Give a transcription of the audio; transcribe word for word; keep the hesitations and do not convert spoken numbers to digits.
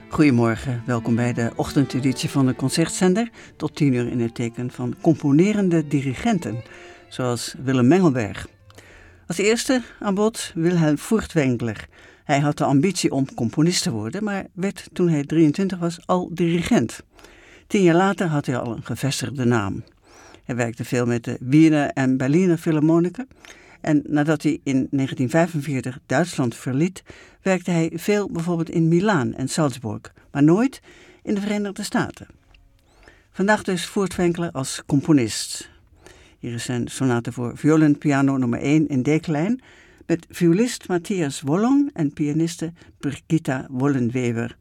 Goedemorgen, welkom bij de ochtendeditie van de Concertzender. Tot tien uur in het teken van componerende dirigenten, zoals Willem Mengelberg. Als eerste aan bod Wilhelm Furtwängler. Hij had de ambitie om componist te worden, maar werd toen hij drieëntwintig was al dirigent. Tien jaar later had hij al een gevestigde naam. Hij werkte veel met de Wiener en Berliner Philharmoniker. En nadat hij in negentien vijfenveertig Duitsland verliet, werkte hij veel bijvoorbeeld in Milaan en Salzburg, maar nooit in de Verenigde Staten. Vandaag dus Furtwängler als componist. Hier is zijn sonate voor viool en piano nummer één in D-klein, met violist Matthias Wollong en pianiste Brigitta Wollenweber